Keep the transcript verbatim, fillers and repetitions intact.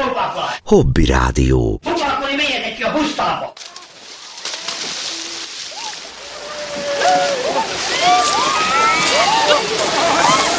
Hol pakolj? Hobby Rádió. Pupakolni menjetek ki a busztalba!